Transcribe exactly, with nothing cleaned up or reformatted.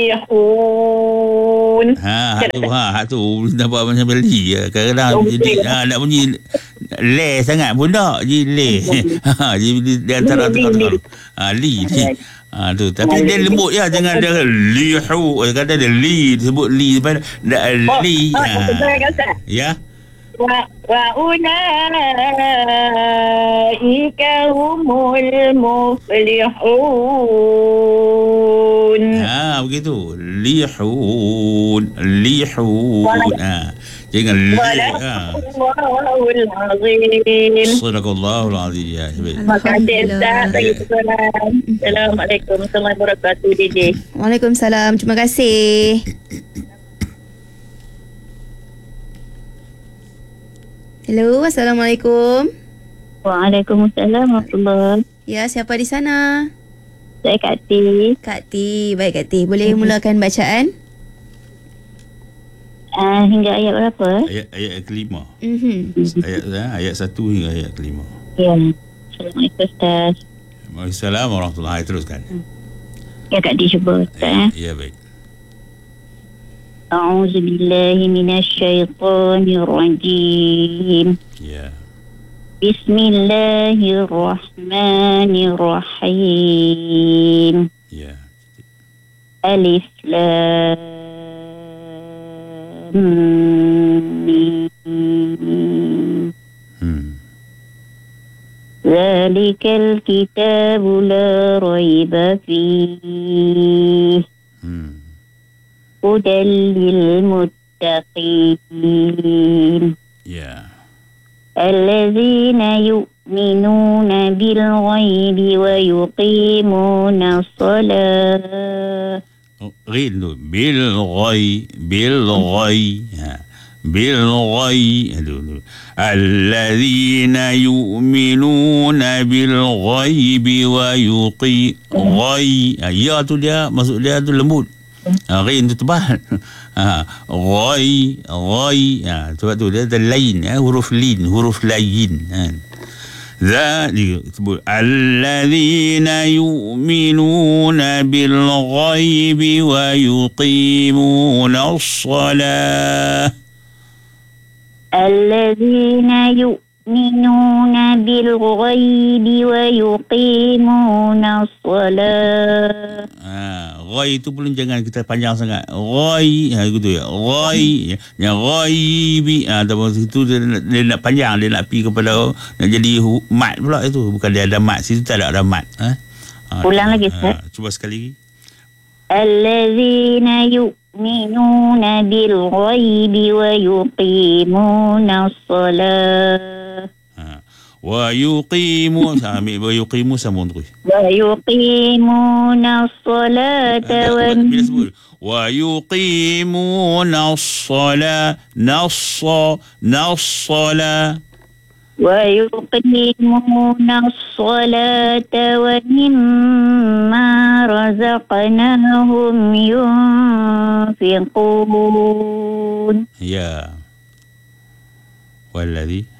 Yahun. Ha, hak tu, ha, hak tu nampak macam beli ya. Kadang-kadang jadi ha, nak bunyi le sangat pun tak. Jadi le. Ha, jadi di antara tu kata. Ha, li li. Ha tu. Tapi dia lembut ya, jangan dia lihu. Kadang dia li disebut li depan li. Ha. Ya. Wa wa ulaika humul muflihun. Ha, begitu. Lihun, lihun. Ha. Jangan li. Ha. Wallahul azim. Sadaqallahul azim ya. Terima kasih Ustaz. Assalamualaikum warahmatullahi wabarakatuh, Dede. Waalaikumsalam. Terima kasih. Hello, Assalamualaikum. Waalaikumsalam warahmatullahi. Ya, siapa di sana? Saya Kak T. Kak T. Baik Kak T, boleh mm-hmm. mulakan bacaan? Uh, hingga ayat berapa? Ayat ayat kelima. Mhm. Ayat ayat satu hingga ayat kelima. Ya. Assalamualaikum Ustaz. Waalaikumsalam warahmatullahi. Teruskan. Ya Kak T cuba Ustaz. Ya, baik. أعوذ بالله من الشيطان الرجيم. Ya. بسم الله الرحمن الرحيم. Ya. ألف لام ميم. Hmm. ذلك الكتاب لا ريب فيه. Hmm. هدى للمتقين Ya. الذين يؤمنون بالغيب ويقيمون الصلاة. غير بالغي بالغي بالغي الذين يؤمنون بالغيب ويقي غي ya tu dia maksud dia tu lembut. Ha, ghain tu tebal. Ha, ghai, ghai. Ha, sebab tu dia ada lain, ya, huruf lin, huruf lain. Ha. Zalik sebut alladzina yu'minuna bil ghaibi wa yuqimuna as-salah. Alladzina yu'minuna bil ghaibi wa yuqimuna as-salah. Ha, ghai tu pun jangan kita panjang sangat. Ghai, ha gitu ya. Ghai, yang ghaibi. Ha, tapi situ dia, dia nak panjang, dia nak pergi kepada nak jadi hu, mat pula itu. Bukan dia ada mat, situ tak ada, ada mat. Ha? Ha, ulang lagi Ustaz. Ha, cuba sekali lagi. Alladzina yu'minuna bil ghaibi wa yuqimuna as-salah. Wa yuqimu ambil wa yuqimu sambung terus. Wa yuqimuna as-salata wa bila sebut wa yuqimuna as-salah nassa nassala wa yuqimuna as-salata wa mimma razaqnahum yunfiqun. Ya. Walladhi